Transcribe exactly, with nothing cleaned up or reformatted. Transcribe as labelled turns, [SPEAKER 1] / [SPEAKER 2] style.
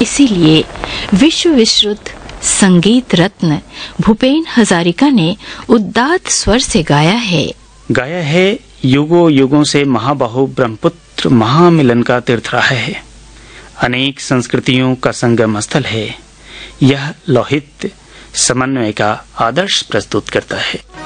[SPEAKER 1] इसीलिए विश्व विश्रुत संगीत रत्न भूपेन हजारिका ने उदात्त स्वर से गाया है
[SPEAKER 2] गाया है युगों युगों से महाबाहु ब्रह्मपुत्र महामिलन का तीर्थ रहा है, अनेक संस्कृतियों का संगम स्थल है। यह लोहित समन्वय का आदर्श प्रस्तुत करता है।